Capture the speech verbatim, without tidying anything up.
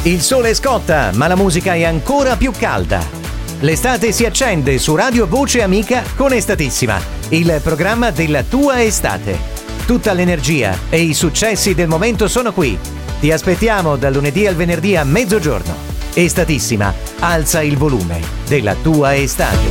Il sole scotta, ma la musica è ancora più calda. L'estate si accende su Radio Voce Amica con Estatissima, il programma della tua estate. Tutta l'energia e i successi del momento sono qui. Ti aspettiamo dal lunedì al venerdì a mezzogiorno. Estatissima, alza il volume della tua estate.